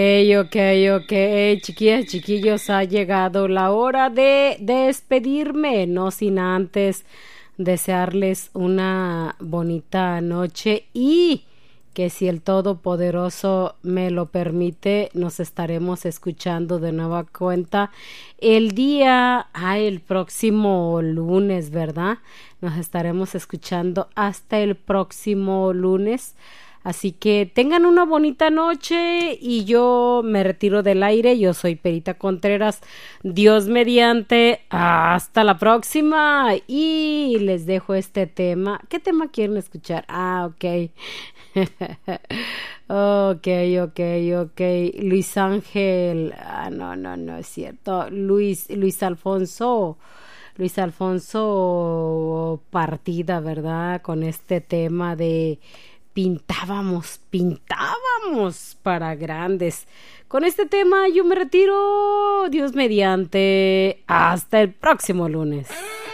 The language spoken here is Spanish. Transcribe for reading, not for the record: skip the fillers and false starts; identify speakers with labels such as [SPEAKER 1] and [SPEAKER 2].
[SPEAKER 1] Ok, ok, chiquillas, chiquillos, ha llegado la hora de despedirme, no sin antes desearles una bonita noche y que si el Todopoderoso me lo permite, nos estaremos escuchando de nueva cuenta el próximo lunes, ¿verdad? Nos estaremos escuchando hasta el próximo lunes. Así que tengan una bonita noche y yo me retiro del aire. Yo soy Perita Contreras. Dios mediante. Hasta la próxima. Y les dejo este tema. ¿Qué tema quieren escuchar? Ok. Ok. Luis Ángel. No es cierto. Luis Alfonso. Luis Alfonso Partida, ¿verdad? Con este tema de pintábamos para grandes. Con este tema yo me retiro. Dios mediante. Hasta el próximo lunes.